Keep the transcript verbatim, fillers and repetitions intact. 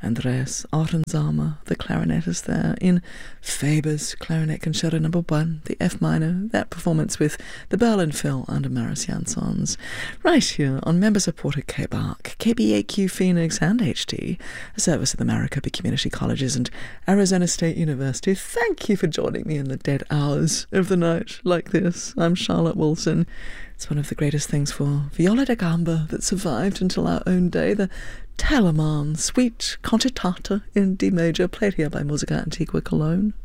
Andreas Ortenzama, the clarinetist there, in Faber's Clarinet Concerto Number One, the F minor, that performance with the Berlin Phil under Maris Jansons, right here on member-supported K B A R C, K B A Q Phoenix and H D, a service of the Maricopa Community Colleges and Arizona State University. Thank you for joining me in the dead hours of the night like this. I'm Charlotte Wilson. It's one of the greatest things for viola da gamba that survived until our own day, the Telemann Suite Concitata in D major, played here by Musica Antiqua Cologne.